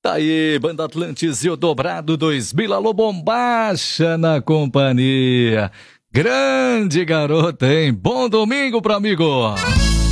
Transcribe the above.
Tá aí, Banda Atlantis e o Dobrado 2000, alô Bombacha na companhia. Grande garota, hein? Bom domingo pro amigo.